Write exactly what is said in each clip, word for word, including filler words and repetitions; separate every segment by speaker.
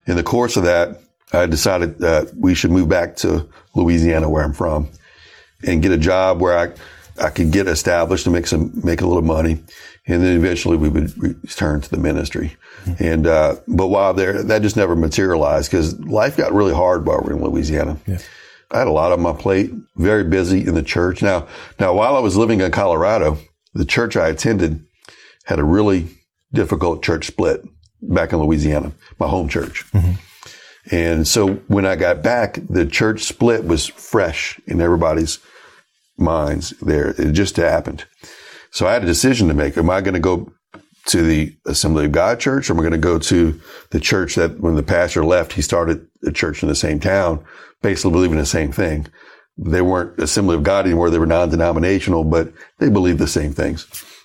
Speaker 1: in the course of that, I decided that we should move back to Louisiana, where I'm from, and get a job where I I could get established and make some make a little money, and then eventually we would return to the ministry. Mm-hmm. And uh, but while there, that just never materialized because life got really hard while we were in Louisiana. Yeah. I had a lot on my plate, very busy in the church. Now, now while I was living in Colorado, the church I attended had a really difficult church split back in Louisiana, my home church. Mm-hmm. And so when I got back, the church split was fresh in everybody's minds there. It just happened. So I had a decision to make. Am I going to go to the Assembly of God church, or am I going to go to the church that when the pastor left, he started a church in the same town, basically believing the same thing. They weren't Assembly of God anymore. They were non-denominational, but they believed the same things.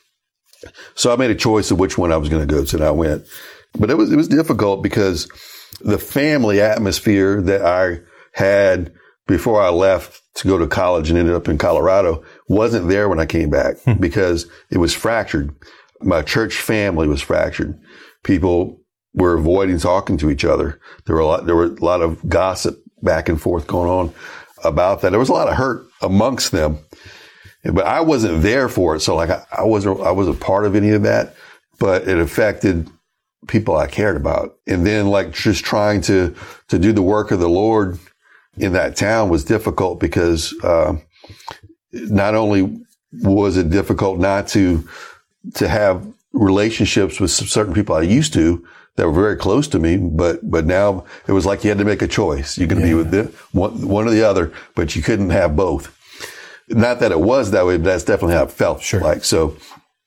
Speaker 1: So I made a choice of which one I was going to go to, and I went. But it was, it was difficult because the family atmosphere that I had before I left to go to college and ended up in Colorado wasn't there when I came back hmm. because it was fractured. My church family was fractured. People were avoiding talking to each other. There were a lot, there were a lot of gossip back and forth going on about that. There was a lot of hurt amongst them, but I wasn't there for it. So like I, I wasn't, I wasn't part of any of that, but it affected people I cared about. And then like just trying to, to do the work of the Lord in that town was difficult because, uh, not only was it difficult not to, to have relationships with certain people I used to that were very close to me, but, but now it was like you had to make a choice. You can yeah. be with the, one, one or the other, but you couldn't have both. Not that it was that way, but that's definitely how it felt
Speaker 2: sure.
Speaker 1: like. So,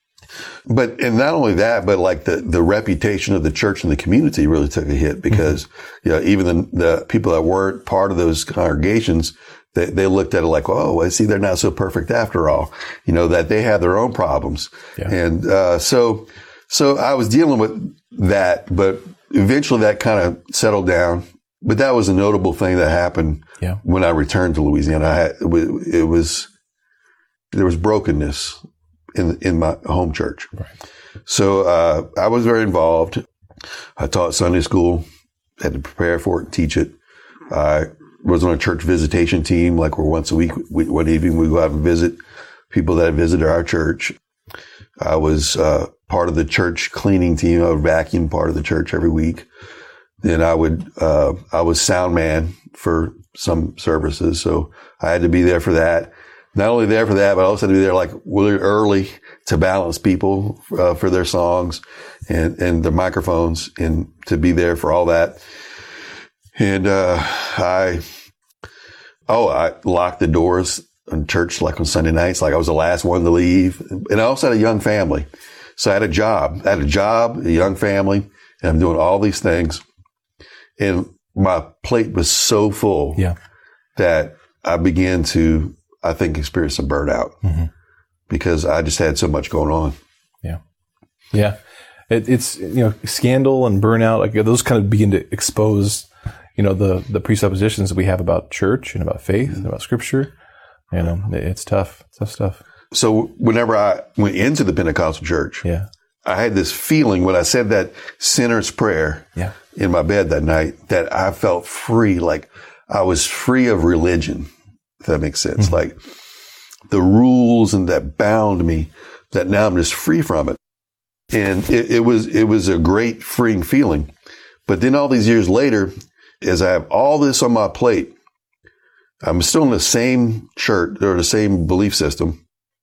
Speaker 1: but, and not only that, but like the, the reputation of the church and the community really took a hit because, mm-hmm. you know, even the, the people that weren't part of those congregations, they, they looked at it like, oh, I see they're not so perfect after all, you know, that they have their own problems. Yeah. And, uh, so, so I was dealing with that, but eventually that kind of settled down. But that was a notable thing that happened yeah. when I returned to Louisiana. I had, it was, there was brokenness in, in my home church. Right. So, uh, I was very involved. I taught Sunday school, had to prepare for it and teach it. I was on a church visitation team, like where once a week, we, one evening we go out and visit people that visited our church. I was, uh, part of the church cleaning team. I would vacuum part of the church every week. Then I would, uh, I was sound man for some services. So I had to be there for that. Not only there for that, but I also had to be there like really early to balance people, uh, for their songs and, and their microphones and to be there for all that. And, uh, I, oh, I locked the doors in church like on Sunday nights. Like I was the last one to leave. And I also had a young family. So I had a job, I had a job, a young family, and I'm doing all these things. And my plate was so full yeah. that I began to, I think, experience some burnout mm-hmm. because I just had so much going on.
Speaker 2: Yeah. Yeah. It, it's, you know, scandal and burnout, like those kind of begin to expose, you know, the, the presuppositions that we have about church and about faith mm-hmm. and about scripture. You know, it's tough, tough stuff.
Speaker 1: So whenever I went into the Pentecostal church, yeah. I had this feeling when I said that sinner's prayer yeah. in my bed that night that I felt free, like I was free of religion, if that makes sense. Mm-hmm. Like the rules and that bound me, that now I'm just free from it. And it, it was, it was a great freeing feeling. But then all these years later, as I have all this on my plate, I'm still in the same church or the same belief system.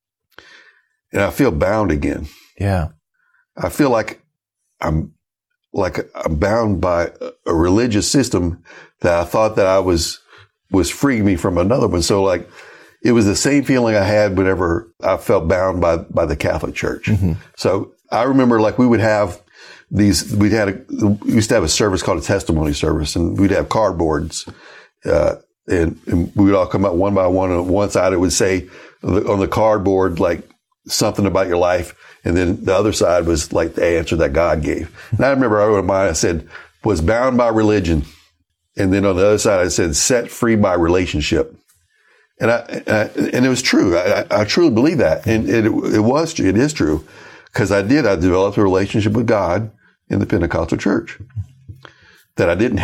Speaker 1: And I feel bound again.
Speaker 2: Yeah.
Speaker 1: I feel like I'm, like I'm bound by a religious system that I thought that I was, was freeing me from another one. So like, it was the same feeling I had whenever I felt bound by, by the Catholic Church. Mm-hmm. So I remember like we would have these, we'd had a, we used to have a service called a testimony service, and we'd have cardboards, uh, and, and we would all come out one by one. On one side, it would say on the cardboard, like, something about your life. And then the other side was like the answer that God gave. And I remember I wrote mine, I said, was bound by religion. And then on the other side, I said, set free by relationship. And I, and, I, and it was true. I, I truly believe that. And it, it was, it is true. Cause I did, I developed a relationship with God in the Pentecostal church that I didn't